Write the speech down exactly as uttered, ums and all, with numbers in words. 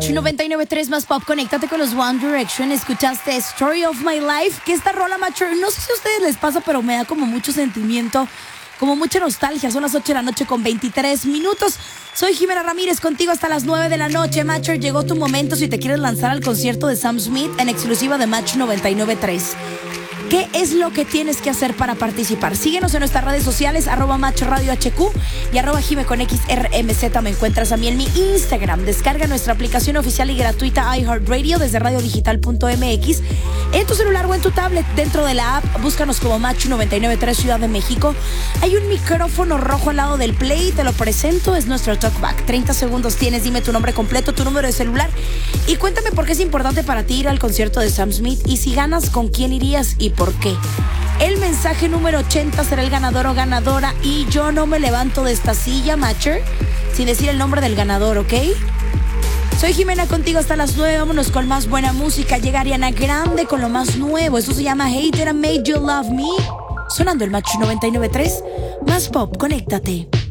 Match noventa y nueve punto tres más pop, conéctate con los One Direction. Escuchaste Story of My Life, que esta rola, Macho, no sé si a ustedes les pasa, pero me da como mucho sentimiento, como mucha nostalgia. Son las ocho de la noche con veintitrés minutos. Soy Jimena Ramírez, contigo hasta las nueve de la noche. Macho, llegó tu momento si te quieres lanzar al concierto de Sam Smith en exclusiva de Match noventa y nueve punto tres. ¿Qué es lo que tienes que hacer para participar? Síguenos en nuestras redes sociales, arroba Macho Radio H Q y arroba Jime con X R M Z. Me encuentras a mí en mi Instagram. Descarga nuestra aplicación oficial y gratuita iHeartRadio desde radiodigital punto m x en tu celular o en tu tablet. Dentro de la app, búscanos como Macho noventa y nueve punto tres Ciudad de México. Hay un micrófono rojo al lado del play, te lo presento, es nuestro talkback. treinta segundos tienes, dime tu nombre completo, tu número de celular y cuéntame por qué es importante para ti ir al concierto de Sam Smith y si ganas, ¿con quién irías y por qué? El mensaje número ochenta será el ganador o ganadora y yo no me levanto de esta silla, Matcher, sin decir el nombre del ganador, ¿ok? Soy Jimena, contigo hasta las nueve. Vámonos con más buena música. Llega Ariana Grande con lo más nuevo. Esto se llama Hey, Did I Made You Love Me. Sonando el Match noventa y nueve punto tres. Más pop, conéctate.